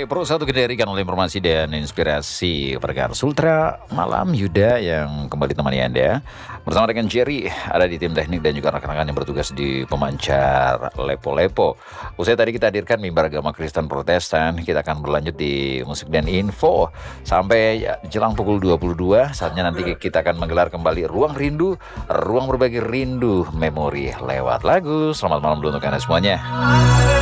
Pro 1 Kediri oleh informasi dan inspirasi Perkara Sultra malam Yuda yang kembali temani Anda bersama dengan Jerry ada di tim teknik dan juga rekan-rekan yang bertugas di pemancar Lepo-Lepo. Usai tadi kita hadirkan mimbar agama Kristen Protestan, kita akan berlanjut di musik dan info sampai jelang pukul 22. Saatnya nanti kita akan menggelar kembali Ruang Rindu, ruang berbagi rindu memori lewat lagu. Selamat malam dulu untuk Anda semuanya.